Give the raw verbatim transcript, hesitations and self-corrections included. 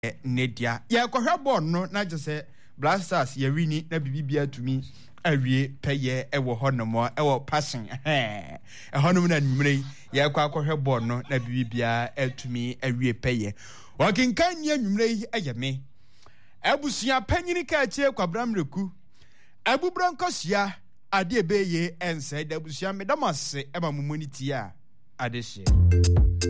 Nedia. Ya kwa bon no na je se Blasters ye wini na bibibia tumi awie peye ewo honomo ewo passing eh e honom na nwumre ya kwa kwa bon no na bibibia atumi awie peye wakinkan nya nwumre yi eye me abusua panyini ka chie kwa bramreku abubrankosia ade ebeye ense da abusua medamase ema mumuni tia adehye